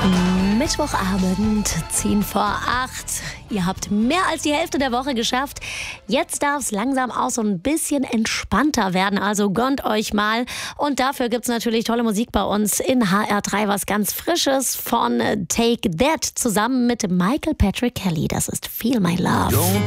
Mittwochabend, 7:50. Ihr habt mehr als die Hälfte der Woche geschafft. Jetzt darf es langsam auch so ein bisschen entspannter werden. Also gönnt euch mal. Und dafür gibt es natürlich tolle Musik bei uns in HR3. Was ganz Frisches von Take That zusammen mit Michael Patrick Kelly. Das ist Feel My Love.